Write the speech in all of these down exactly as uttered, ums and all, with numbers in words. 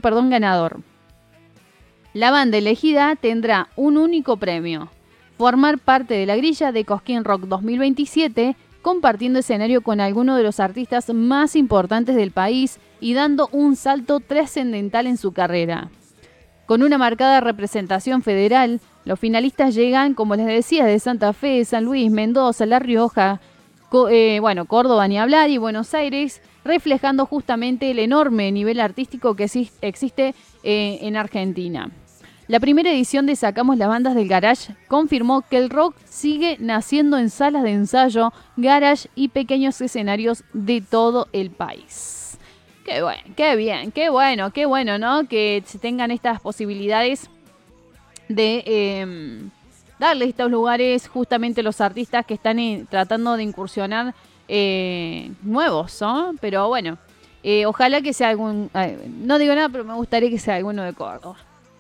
perdón, ganador. La banda elegida tendrá un único premio: formar parte de la grilla de Cosquín Rock dos mil veintisiete, compartiendo escenario con alguno de los artistas más importantes del país y dando un salto trascendental en su carrera. Con una marcada representación federal, los finalistas llegan, como les decía, de Santa Fe, San Luis, Mendoza, La Rioja, Co- eh, bueno, Córdoba ni hablar, y Buenos Aires, reflejando justamente el enorme nivel artístico que exi- existe eh, en Argentina. La primera edición de Sacamos las Bandas del Garage confirmó que el rock sigue naciendo en salas de ensayo, garage y pequeños escenarios de todo el país. Qué bueno, qué bien, qué bueno, qué bueno, ¿no? Que se tengan estas posibilidades de eh, darle estos lugares justamente a los artistas que están eh, tratando de incursionar eh, nuevos, ¿no? Pero bueno, eh, ojalá que sea algún... eh, no digo nada, pero me gustaría que sea alguno de Córdoba.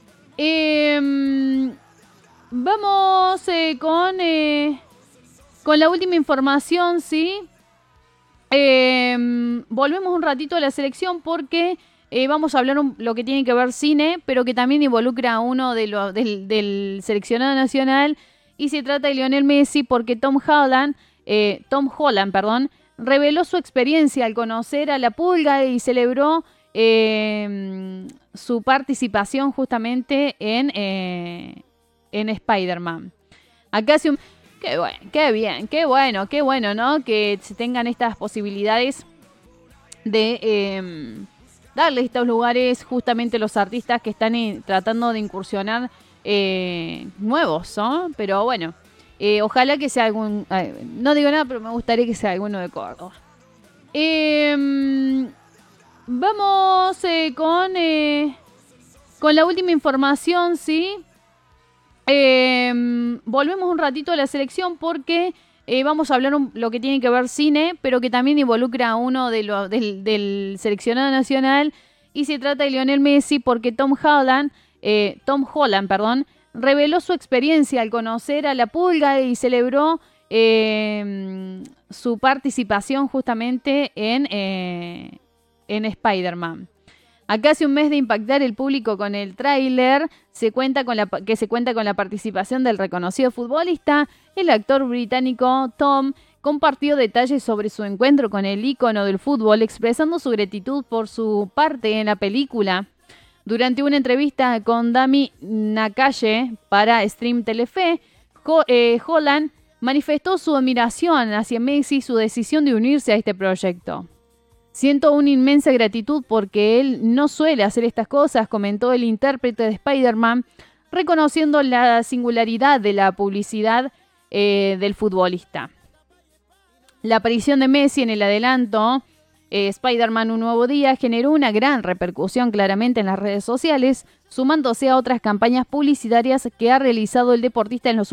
Eh, vamos eh, con, eh, con la última información, ¿sí? Eh, volvemos un ratito a la selección porque eh, vamos a hablar un, lo que tiene que ver cine, pero que también involucra a uno de lo, del, del seleccionado nacional, y se trata de Lionel Messi porque Tom Holland, eh, Tom Holland, perdón, reveló su experiencia al conocer a la Pulga y celebró eh, su participación justamente en, eh, en Spider-Man. Acá hace un... Qué bueno, qué bien, qué bueno, qué bueno, ¿no? Que se tengan estas posibilidades de eh, darle estos lugares justamente a los artistas que están eh, tratando de incursionar eh, nuevos, ¿no? Pero bueno, eh, ojalá que sea algún... Eh, no digo nada, pero me gustaría que sea alguno de Córdoba. Eh, vamos eh, con, eh, con la última información, ¿sí? Eh, volvemos un ratito a la selección porque eh, vamos a hablar un, lo que tiene que ver cine, pero que también involucra a uno de lo, del, del seleccionado nacional, y se trata de Lionel Messi porque Tom Holland, eh, Tom Holland, perdón, reveló su experiencia al conocer a la Pulga y celebró eh, su participación justamente en, eh, en Spider-Man. A casi un mes de impactar el público con el tráiler, se cuenta con la, que se cuenta con la participación del reconocido futbolista, el actor británico Tom compartió detalles sobre su encuentro con el ícono del fútbol, expresando su gratitud por su parte en la película. Durante una entrevista con Dami Nakaye para Stream Telefe, Ho- eh, Holland manifestó su admiración hacia Messi y su decisión de unirse a este proyecto. Siento una inmensa gratitud porque él no suele hacer estas cosas, comentó el intérprete de Spider-Man, reconociendo la singularidad de la publicidad eh, del futbolista. La aparición de Messi en el adelanto eh, Spider-Man Un Nuevo Día generó una gran repercusión claramente en las redes sociales, sumándose a otras campañas publicitarias que ha realizado el deportista en los